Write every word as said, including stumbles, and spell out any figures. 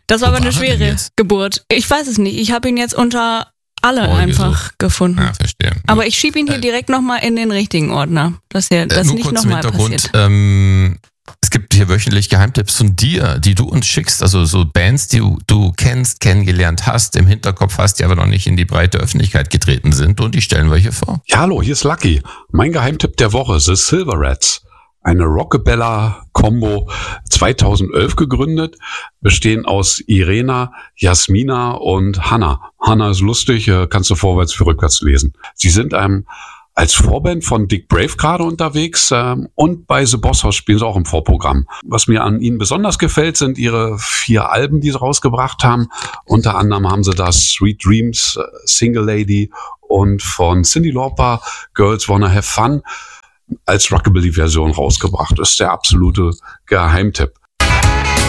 Das war Wo aber eine war er denn schwere jetzt? Geburt. Ich weiß es nicht. Ich habe ihn jetzt unter alle Oh, einfach gefunden. Ja, verstehe. Aber ich schiebe ihn hier Äh, direkt nochmal in den richtigen Ordner, dass hier Äh, das nur nicht kurz im nochmal Hintergrund. passiert. Ähm, es gibt hier wöchentlich Geheimtipps von dir, die du uns schickst. Also so Bands, die du, du kennst, kennengelernt hast, im Hinterkopf hast, die aber noch nicht in die breite Öffentlichkeit getreten sind. Und die stellen wir hier vor. Ja, hallo, hier ist Lucky. Mein Geheimtipp der Woche, The Silver Rats. Eine Rockabella-Combo zweitausendelf gegründet, bestehen aus Irena, Jasmina und Hanna. Hanna ist lustig, äh, kannst du vorwärts wie rückwärts lesen. Sie sind ähm, als Vorband von Dick Brave gerade unterwegs ähm, und bei The Boss House spielen sie auch im Vorprogramm. Was mir an ihnen besonders gefällt, sind ihre vier Alben, die sie rausgebracht haben. Unter anderem haben sie das Sweet Dreams, äh, Single Lady und von Cyndi Lauper Girls Wanna Have Fun als Rockabilly-Version rausgebracht. Das ist der absolute Geheimtipp.